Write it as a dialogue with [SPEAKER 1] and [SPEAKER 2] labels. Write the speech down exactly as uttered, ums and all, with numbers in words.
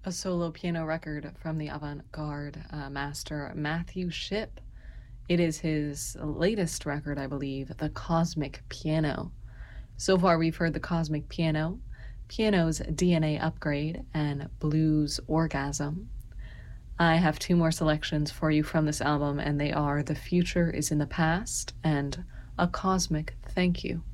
[SPEAKER 1] a solo piano record from the avant-garde uh, master Matthew Shipp. It is his latest record, I believe, The Cosmic Piano. So far, we've heard The Cosmic Piano, Piano's D N A Upgrade, and Blues Orgasm. I have two more selections for you from this album, and they are The Future is in the Past and A Cosmic Thank You.